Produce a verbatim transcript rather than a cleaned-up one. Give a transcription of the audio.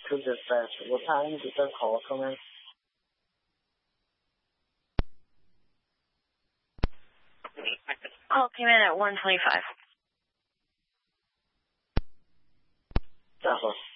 to dispatch. What time did the call come in? Call came in at one twenty-five. That was